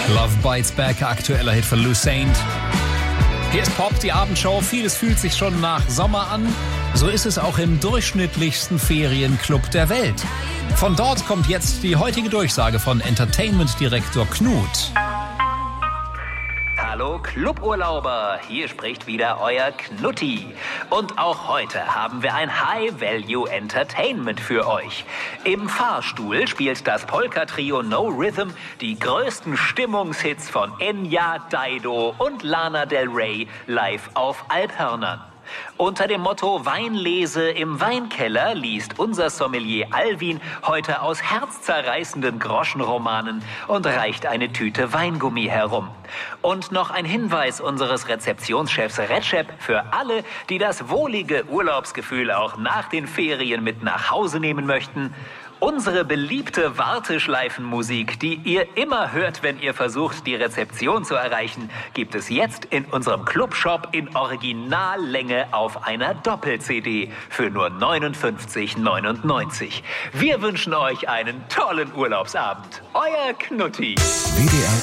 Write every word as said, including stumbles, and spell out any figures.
Love Bites Back, aktueller Hit von Lou Saint. Hier ist Pop, die Abendshow. Vieles fühlt sich schon nach Sommer an. So ist es auch im durchschnittlichsten Ferienclub der Welt. Von dort kommt jetzt die heutige Durchsage von Entertainment-Direktor Knut. Hallo Cluburlauber, hier spricht wieder euer Knutti. Und auch heute haben wir ein High-Value-Entertainment für euch. Im Fahrstuhl spielt das Polka-Trio No Rhythm die größten Stimmungshits von Enya, Dido und Lana Del Rey live auf Alphörnern. Unter dem Motto Weinlese im Weinkeller liest unser Sommelier Alvin heute aus herzzerreißenden Groschenromanen und reicht eine Tüte Weingummi herum. Und noch ein Hinweis unseres Rezeptionschefs Recep für alle, die das wohlige Urlaubsgefühl auch nach den Ferien mit nach Hause nehmen möchten. Unsere beliebte Warteschleifenmusik, die ihr immer hört, wenn ihr versucht, die Rezeption zu erreichen, gibt es jetzt in unserem Clubshop in Originallänge auf einer Doppel-C D für nur neunundfünfzig neunundneunzig. Wir wünschen euch einen tollen Urlaubsabend. Euer Knutti. W D R